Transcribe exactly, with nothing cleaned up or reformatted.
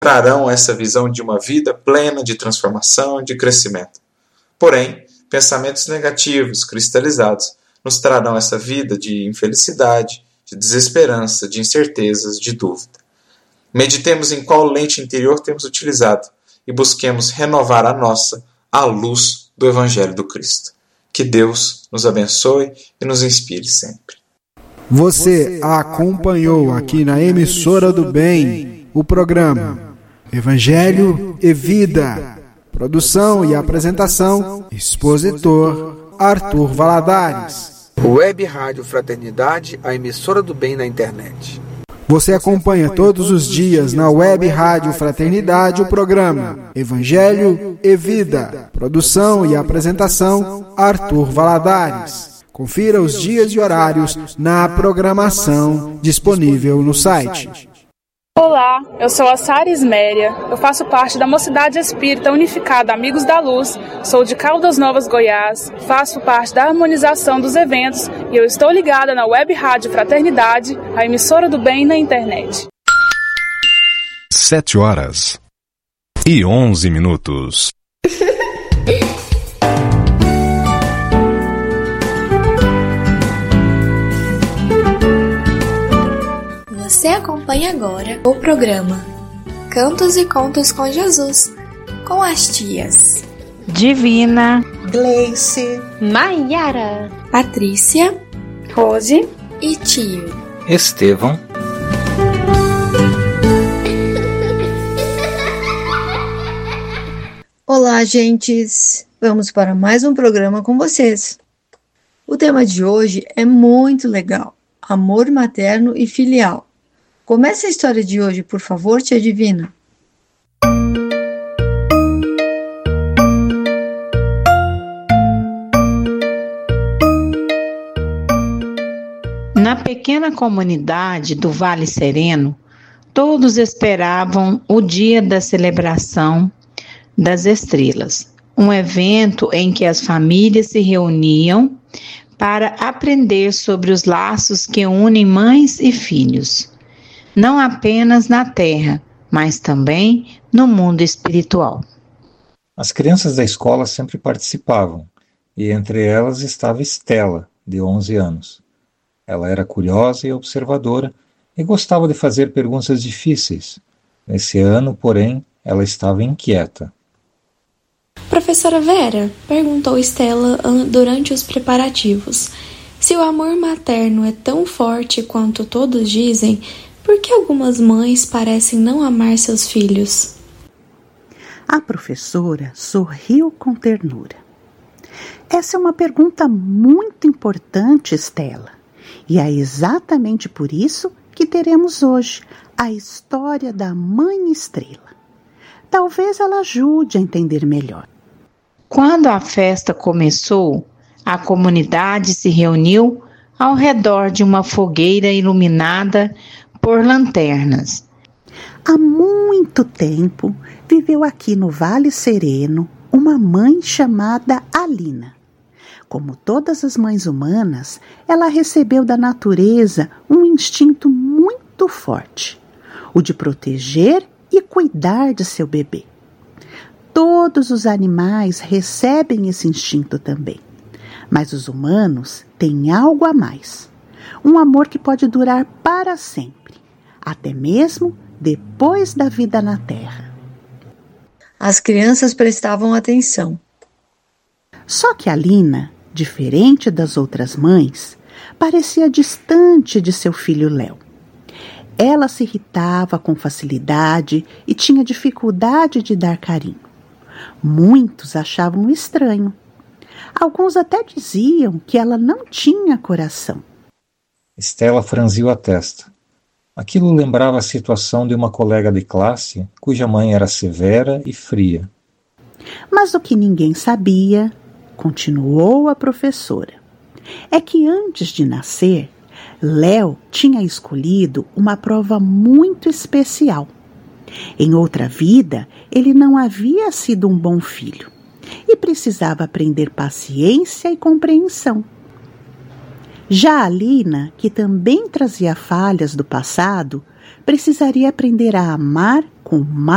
trarão essa visão de uma vida plena de transformação e de crescimento. Porém, pensamentos negativos, cristalizados, nos trarão essa vida de infelicidade, de desesperança, de incertezas, de dúvida. Meditemos em qual lente interior temos utilizado e busquemos renovar a nossa à luz do Evangelho do Cristo. Que Deus nos abençoe e nos inspire sempre. Você acompanhou aqui na Emissora do Bem o programa Evangelho e Vida. Produção e apresentação, expositor Arthur Valadares. Web Rádio Fraternidade, a emissora do bem na internet. Você acompanha todos os dias na Web Rádio Fraternidade o programa Evangelho e Vida. Produção e apresentação, Arthur Valadares. Confira os dias e horários na programação disponível no site. Olá, eu sou a Sara Isméria, eu faço parte da Mocidade Espírita Unificada Amigos da Luz, sou de Caldas Novas, Goiás, faço parte da harmonização dos eventos e eu estou ligada na Web Rádio Fraternidade, a emissora do bem na internet. Sete horas e onze minutos. Você acompanha agora o programa Cantos e Contos com Jesus, com as tias Divina, Gleice, Maiara, Patrícia, Rose e tio Estevão. Olá, gentes! Vamos para mais um programa com vocês. O tema de hoje é muito legal: amor materno e filial. Comece a história de hoje, por favor, tia Divina. Na pequena comunidade do Vale Sereno, todos esperavam o dia da celebração das estrelas, um evento em que as famílias se reuniam para aprender sobre os laços que unem mães e filhos, não apenas na terra, mas também no mundo espiritual. As crianças da escola sempre participavam, e entre elas estava Estela, de onze anos. Ela era curiosa e observadora e gostava de fazer perguntas difíceis. Nesse ano, porém, ela estava inquieta. Professora Vera, perguntou Estela durante os preparativos, se o amor materno é tão forte quanto todos dizem, por que algumas mães parecem não amar seus filhos? A professora sorriu com ternura. Essa é uma pergunta muito importante, Estela, e é exatamente por isso que teremos hoje a história da Mãe Estrela. Talvez ela ajude a entender melhor. Quando a festa começou, a comunidade se reuniu ao redor de uma fogueira iluminada por lanternas. Há muito tempo viveu aqui no Vale Sereno uma mãe chamada Alina. Como todas as mães humanas, ela recebeu da natureza um instinto muito forte, o de proteger e cuidar de seu bebê. Todos os animais recebem esse instinto também, mas os humanos têm algo a mais, um amor que pode durar para sempre, até mesmo depois da vida na Terra. As crianças prestavam atenção. Só que a Lina, diferente das outras mães, parecia distante de seu filho Léo. Ela se irritava com facilidade e tinha dificuldade de dar carinho. Muitos achavam estranho. Alguns até diziam que ela não tinha coração. Estela franziu a testa. Aquilo lembrava a situação de uma colega de classe cuja mãe era severa e fria. Mas o que ninguém sabia, continuou a professora, é que antes de nascer, Léo tinha escolhido uma prova muito especial. Em outra vida, ele não havia sido um bom filho e precisava aprender paciência e compreensão. Já a Lina, que também trazia falhas do passado, precisaria aprender a amar com mais